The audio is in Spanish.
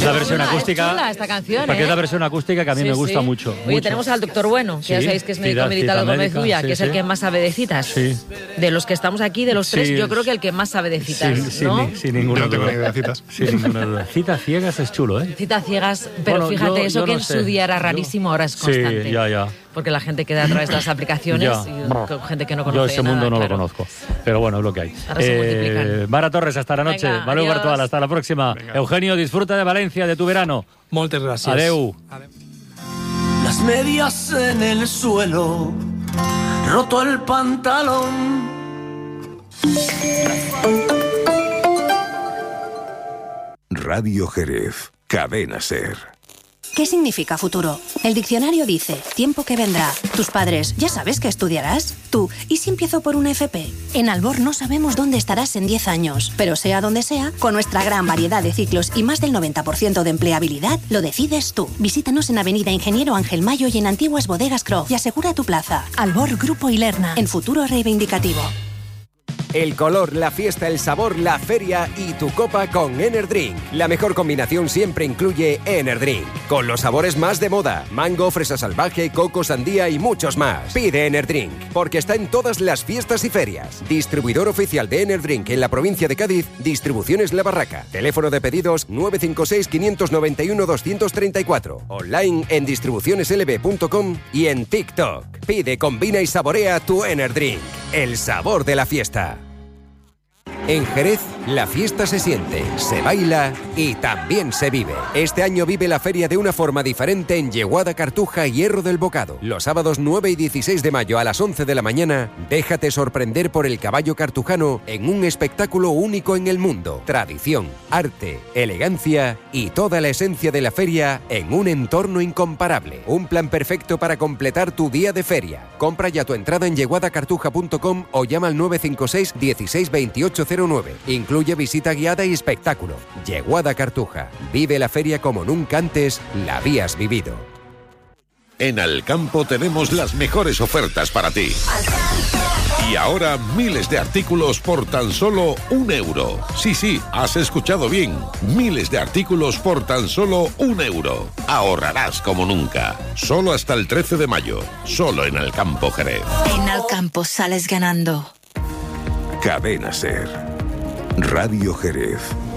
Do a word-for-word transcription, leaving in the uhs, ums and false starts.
una versión chula, acústica. Es chula esta canción, Porque ¿eh? es la versión acústica que a mí Sí, me gusta sí. mucho. Oye, mucho. tenemos al doctor Bueno, que Sí, ya sabéis que es médico cita- militar cita Gómez médica, Ulla, sí, que es sí. el que más sabe de citas. Sí. De los que estamos aquí, de los tres, Sí. yo creo que el que más sabe de citas, Sin, sin ¿no? ni- sin ninguna Yo no tengo duda. ni idea de citas. Sin ninguna duda. Citas ciegas es chulo, ¿eh? Citas ciegas, pero Bueno, fíjate, yo- eso yo que no en sé. su día era Yo- rarísimo, ahora es constante. Sí, ya, ya. Porque la gente queda a través de las aplicaciones Ya. y con gente que no conoce Yo ese nada, mundo no claro. lo conozco. Pero bueno, es lo que hay. Ahora se multiplican. Mara Torres, hasta la noche. Venga, Valeu adiós. Bartual, hasta la próxima. Venga. Eugenio, disfruta de Valencia, de tu verano. Moltes gràcies. Adeu. Las medias en el suelo, roto el pantalón. Radio Jerez, Cadena Ser. ¿Qué significa futuro? El diccionario dice, tiempo que vendrá. Tus padres, ¿ya sabes qué estudiarás? Tú, ¿y si empiezo por una F P? En Albor no sabemos dónde estarás en diez años, pero sea donde sea, con nuestra gran variedad de ciclos y más del noventa por ciento de empleabilidad, lo decides tú. Visítanos en Avenida Ingeniero Ángel Mayo y en Antiguas Bodegas Croft y asegura tu plaza. Albor Grupo Ilerna, en futuro reivindicativo. El color, la fiesta, el sabor, la feria y tu copa con Enerdrink. La mejor combinación siempre incluye Enerdrink. Con los sabores más de moda: mango, fresa salvaje, coco, sandía y muchos más. Pide Enerdrink, porque está en todas las fiestas y ferias. Distribuidor oficial de Enerdrink en la provincia de Cádiz, Distribuciones La Barraca. Teléfono de pedidos nueve cinco seis, cinco nueve uno, dos tres cuatro. Online en distribuciones l b punto com y en TikTok. Pide, combina y saborea tu Enerdrink. El sabor de la fiesta. En Jerez, la fiesta se siente, se baila y también se vive. Este año vive la feria de una forma diferente en Yeguada, Cartuja y Hierro del Bocado. Los sábados nueve y dieciséis de mayo a las once de la mañana, déjate sorprender por el caballo cartujano en un espectáculo único en el mundo. Tradición, arte, elegancia y toda la esencia de la feria en un entorno incomparable. Un plan perfecto para completar tu día de feria. Compra ya tu entrada en yeguada cartuja punto com o llama al nueve cinco seis, dieciséis, veintiocho cero nueve. Incluye visita guiada y espectáculo. Yeguada Cartuja. Vive la feria como nunca antes la habías vivido. En Alcampo tenemos las mejores ofertas para ti. Y ahora miles de artículos por tan solo un euro. Sí, sí, has escuchado bien. Miles de artículos por tan solo un euro. Ahorrarás como nunca. Solo hasta el trece de mayo. Solo en Alcampo Jerez. En Alcampo sales ganando. Cadena Ser. Radio Jerez.